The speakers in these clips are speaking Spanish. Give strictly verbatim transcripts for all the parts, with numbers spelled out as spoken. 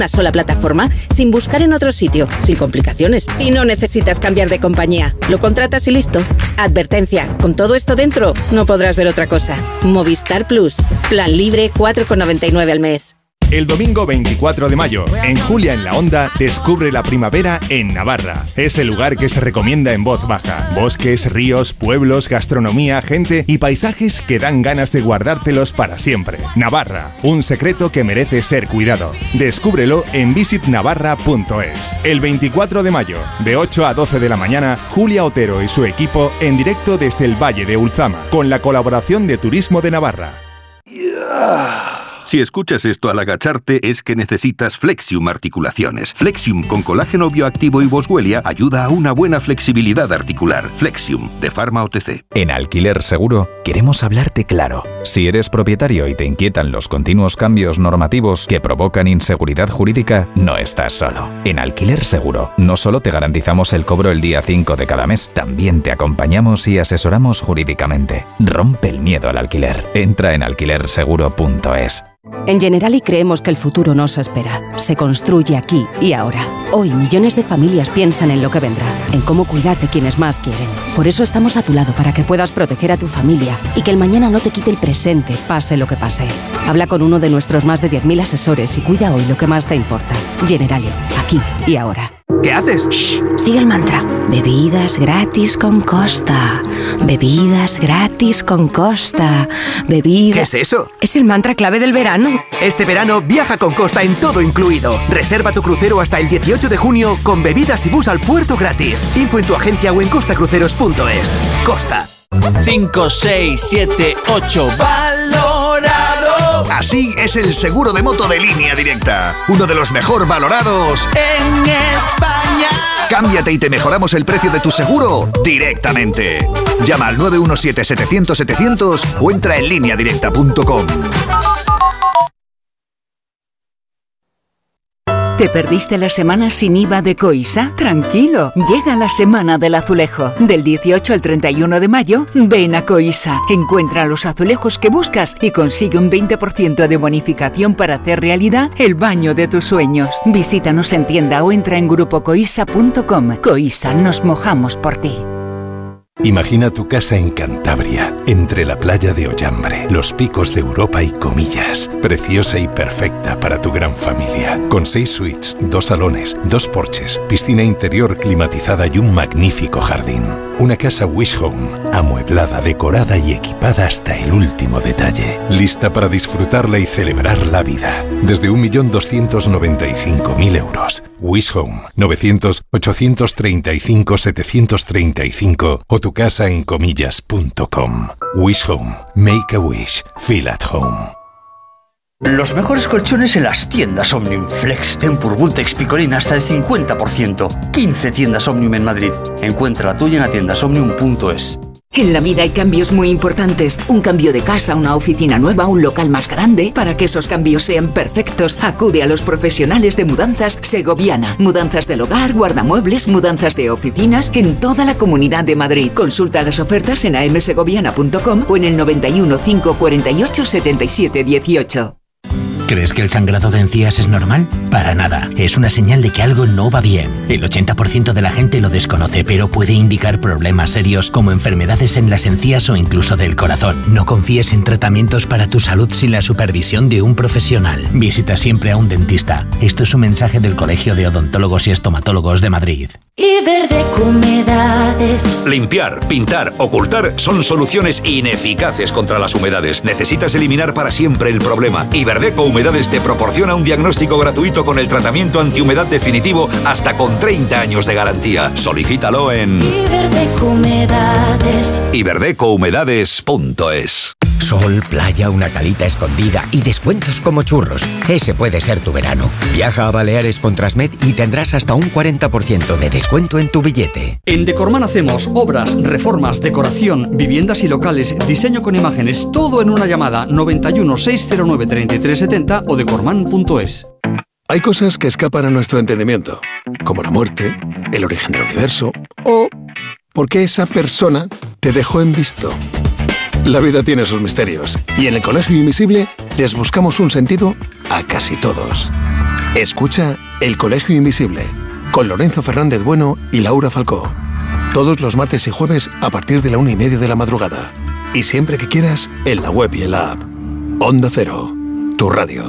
una sola plataforma, sin buscar en otro sitio, sin complicaciones. Y no necesitas cambiar de compañía. Lo contratas y listo. Advertencia, con todo esto dentro, no podrás ver otra cosa. Movistar Plus. Plan libre, cuatro con noventa y nueve al mes. El domingo veinticuatro de mayo, en Julia en la Onda, descubre la primavera en Navarra. Es el lugar que se recomienda en voz baja. Bosques, ríos, pueblos, gastronomía, gente y paisajes que dan ganas de guardártelos para siempre. Navarra, un secreto que merece ser cuidado. Descúbrelo en visit navarra punto es. El veinticuatro de mayo, de ocho a doce de la mañana, Julia Otero y su equipo en directo desde el Valle de Ulzama, con la colaboración de Turismo de Navarra. Yeah. Si escuchas esto al agacharte es que necesitas Flexium Articulaciones. Flexium con colágeno bioactivo y boswellia ayuda a una buena flexibilidad articular. Flexium, de Pharma O T C. En Alquiler Seguro queremos hablarte claro. Si eres propietario y te inquietan los continuos cambios normativos que provocan inseguridad jurídica, no estás solo. En Alquiler Seguro no solo te garantizamos el cobro el día cinco de cada mes, también te acompañamos y asesoramos jurídicamente. Rompe el miedo al alquiler. Entra en alquiler seguro punto es. En Generali creemos que el futuro no se espera, se construye aquí y ahora. Hoy millones de familias piensan en lo que vendrá, en cómo cuidar de quienes más quieren. Por eso estamos a tu lado para que puedas proteger a tu familia y que el mañana no te quite el presente, pase lo que pase. Habla con uno de nuestros más de diez mil asesores y cuida hoy lo que más te importa. Generali, aquí y ahora. ¿Qué haces? Shh, sigue el mantra. Bebidas gratis con Costa. Bebidas gratis con Costa. Bebidas... ¿Qué es eso? Es el mantra clave del verano. Este verano viaja con Costa en todo incluido. Reserva tu crucero hasta el dieciocho de junio con bebidas y bus al puerto gratis. Info en tu agencia o en costacruceros punto es. Costa. cinco, seis, siete, ocho. ¡Valorado! Así es el seguro de moto de Línea Directa. Uno de los mejor valorados en España. Cámbiate y te mejoramos el precio de tu seguro directamente. Llama al nueve uno siete, setecientos, setecientos o entra en línea directa punto com. ¿Te perdiste la semana sin I V A de Coisa? Tranquilo, llega la semana del azulejo. Del dieciocho al treinta y uno de mayo, ven a Coisa. Encuentra los azulejos que buscas y consigue un veinte por ciento de bonificación para hacer realidad el baño de tus sueños. Visítanos en tienda o entra en grupo coisa punto com. Coisa, nos mojamos por ti. Imagina tu casa en Cantabria, entre la playa de Ollambre, los picos de Europa y Comillas. Preciosa y perfecta para tu gran familia. Con seis suites, dos salones, dos porches, piscina interior climatizada y un magnífico jardín. Una casa Wish Home, amueblada, decorada y equipada hasta el último detalle. Lista para disfrutarla y celebrar la vida. Desde un millón doscientos noventa y cinco mil euros. Wish Home, novecientos, ochocientos treinta y cinco, setecientos treinta y cinco o tu casa en comillas punto com. Wish Home. Make a wish. Feel at home. Los mejores colchones en las tiendas Omnium. Flex, Tempur, Vultex, Picolín hasta el cincuenta por ciento. quince tiendas Omnium en Madrid. Encuentra la tuya en tiendas omnium punto es. En la vida hay cambios muy importantes. Un cambio de casa, una oficina nueva, un local más grande. Para que esos cambios sean perfectos, acude a los profesionales de Mudanzas Segoviana. Mudanzas del hogar, guardamuebles, mudanzas de oficinas en toda la Comunidad de Madrid. Consulta las ofertas en a m segoviana punto com o en el noventa y uno, cinco cuarenta y ocho, setenta y siete dieciocho. ¿Crees que el sangrado de encías es normal? Para nada, es una señal de que algo no va bien. El ochenta por ciento de la gente lo desconoce, pero puede indicar problemas serios como enfermedades en las encías o incluso del corazón. No confíes en tratamientos para tu salud sin la supervisión de un profesional. Visita siempre a un dentista. Esto es un mensaje del Colegio de Odontólogos y Estomatólogos de Madrid. Iberdeco Humedades. Limpiar, pintar, ocultar son soluciones ineficaces contra las humedades. Necesitas eliminar para siempre el problema. Iberdeco Humedades te proporciona un diagnóstico gratuito con el tratamiento antihumedad definitivo hasta con treinta años de garantía. Solicítalo en Iberdeco Humedades. iberdeco humedades punto es. Sol, playa, una calita escondida y descuentos como churros. Ese puede ser tu verano. Viaja a Baleares con Transmed y tendrás hasta un cuarenta por ciento de descuento en tu billete. En Decorman hacemos obras, reformas, decoración, viviendas y locales, diseño con imágenes, todo en una llamada noventa y uno, seiscientos nueve, treinta y tres setenta o decorman punto es. Hay cosas que escapan a nuestro entendimiento, como la muerte, el origen del universo o por qué esa persona te dejó en visto. La vida tiene sus misterios y en el Colegio Invisible les buscamos un sentido a casi todos. Escucha El Colegio Invisible con Lorenzo Fernández Bueno y Laura Falcó. Todos los martes y jueves a partir de la una y media de la madrugada. Y siempre que quieras, en la web y en la app. Onda Cero, tu radio.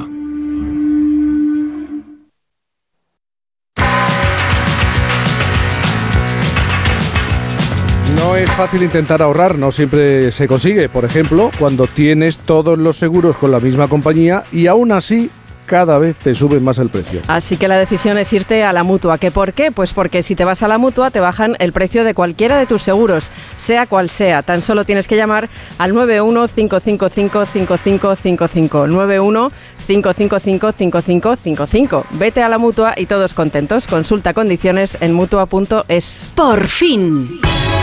No es fácil intentar ahorrar, no siempre se consigue. Por ejemplo, cuando tienes todos los seguros con la misma compañía y aún así cada vez te suben más el precio. Así que la decisión es irte a la Mutua. ¿Qué por qué? Pues porque si te vas a la Mutua te bajan el precio de cualquiera de tus seguros, sea cual sea. Tan solo tienes que llamar al nueve uno cinco cinco cinco cinco cinco cinco cinco, nueve uno cinco cinco cinco cinco cinco cinco cinco. Vete a la Mutua y todos contentos. Consulta condiciones en mutua punto es. ¡Por fin!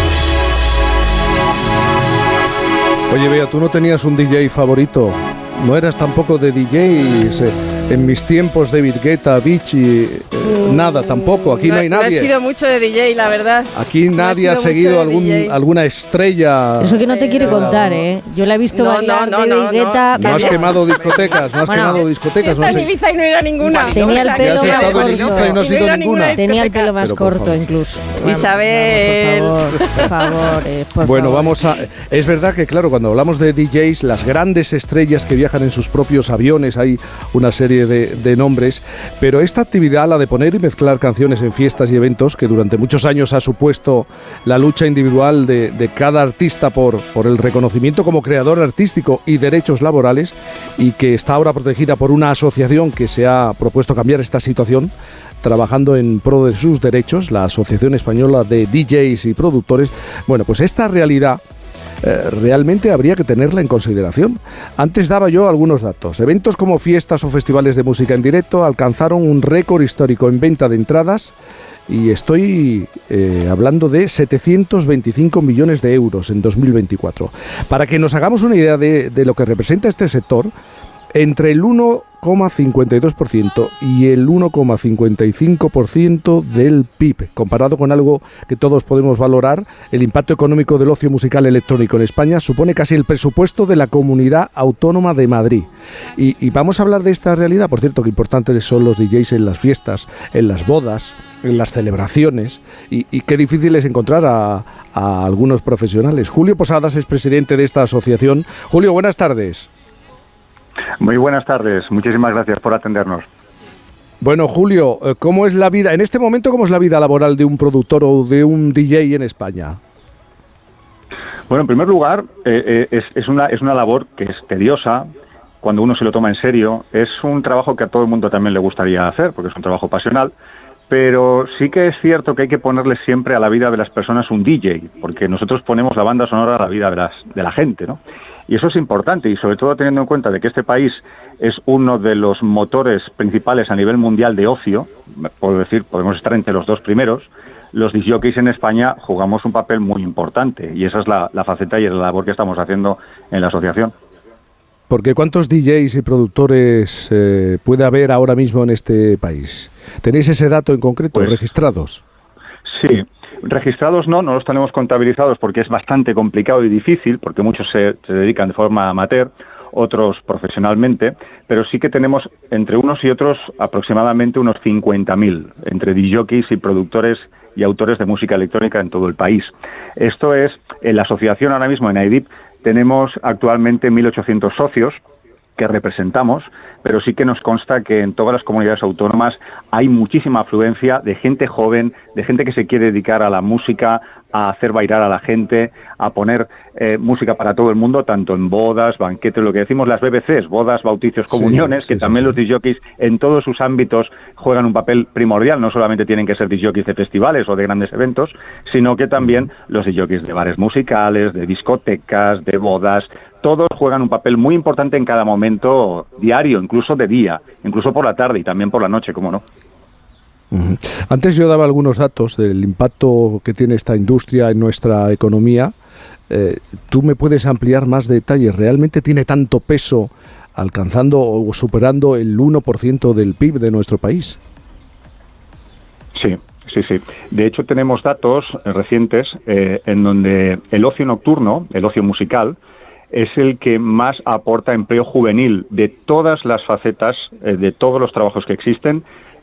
Oye, Bea, ¿tú no tenías un D J favorito? ¿No eras tampoco de D Js? Eh, en mis tiempos, David Guetta, Avicii, eh, nada, tampoco. Aquí no, no hay nadie. No he sido mucho de D J, la verdad. Aquí nadie no ha seguido algún, alguna estrella. Eso que no te quiere contar, ¿eh? Yo la he visto no, bailar no, no, David no, Guetta. No, no has quemado discotecas, no has bueno, quemado discotecas. No sé. En Ibiza y no he ido a ninguna. Tenía el pelo más corto. En Ibiza y no has ido a ninguna. Tenía el pelo más corto, incluso. Isabel. Vamos, por favor, eh, por Bueno, favor. vamos a... Es verdad que, claro, cuando hablamos de D Js, las grandes estrellas que viajan en sus propios aviones, hay una serie de, de nombres, pero esta actividad, la de poner y mezclar canciones en fiestas y eventos, que durante muchos años ha supuesto la lucha individual de, de cada artista por, por el reconocimiento como creador artístico y derechos laborales, y que está ahora protegida por una asociación que se ha propuesto cambiar esta situación, trabajando en pro de sus derechos, la Asociación Española de D Js y Productores. Bueno, pues esta realidad Eh, realmente habría que tenerla en consideración. Antes daba yo algunos datos. Eventos como fiestas o festivales de música en directo alcanzaron un récord histórico en venta de entradas, y estoy eh, hablando de setecientos veinticinco millones de euros en dos mil veinticuatro. Para que nos hagamos una idea de, de lo que representa este sector, entre el uno coma cincuenta y dos por ciento y el uno coma cincuenta y cinco por ciento del P I B, comparado con algo que todos podemos valorar, el impacto económico del ocio musical electrónico en España supone casi el presupuesto de la Comunidad Autónoma de Madrid. Y, y vamos a hablar de esta realidad. Por cierto, qué importantes son los D Js en las fiestas, en las bodas, en las celebraciones, y, y qué difícil es encontrar a, a algunos profesionales. Julio Posadas es presidente de esta asociación. Julio, buenas tardes. Muy buenas tardes, muchísimas gracias por atendernos. Bueno, Julio, ¿cómo es la vida, en este momento, cómo es la vida laboral de un productor o de un D J en España? Bueno, en primer lugar, eh, es, es, una, es una labor que es tediosa cuando uno se lo toma en serio. Es un trabajo que a todo el mundo también le gustaría hacer, porque es un trabajo pasional, pero sí que es cierto que hay que ponerle siempre a la vida de las personas un D J, porque nosotros ponemos la banda sonora a la vida de, las, de la gente, ¿no? Y eso es importante, y sobre todo teniendo en cuenta de que este país es uno de los motores principales a nivel mundial de ocio, puedo decir, podemos estar entre los dos primeros. Los disc jockeys en España jugamos un papel muy importante, y esa es la, la faceta y la labor que estamos haciendo en la asociación. Porque ¿cuántos D Js y productores eh, puede haber ahora mismo en este país? ¿Tenéis ese dato en concreto, pues, registrados? Sí. Registrados no, no los tenemos contabilizados porque es bastante complicado y difícil, porque muchos se, se dedican de forma amateur, otros profesionalmente, pero sí que tenemos entre unos y otros aproximadamente unos cincuenta mil, entre disjockeys y productores y autores de música electrónica en todo el país. Esto es, en la asociación ahora mismo en A I D I P tenemos actualmente mil ochocientos socios que representamos, pero sí que nos consta que en todas las comunidades autónomas hay muchísima afluencia de gente joven, de gente que se quiere dedicar a la música, a hacer bailar a la gente, a poner eh, música para todo el mundo, tanto en bodas, banquetes, lo que decimos las B B Cs, bodas, bautizos, comuniones, sí, sí, que sí, también sí. Los disjockeys en todos sus ámbitos juegan un papel primordial. No solamente tienen que ser disjockeys de festivales o de grandes eventos, sino que también los disjockeys de bares musicales, de discotecas, de bodas, todos juegan un papel muy importante en cada momento diario, incluso de día, incluso por la tarde y también por la noche, ¿cómo no? Uh-huh. Antes yo daba algunos datos del impacto que tiene esta industria en nuestra economía. Eh, ¿Tú me puedes ampliar más detalles? ¿Realmente tiene tanto peso, alcanzando o superando el uno por ciento del P I B de nuestro país? Sí. Sí, sí. De hecho, tenemos datos recientes eh, en donde el ocio nocturno, el ocio musical, es el que más aporta empleo juvenil de todas las facetas, eh, de todos los trabajos que existen.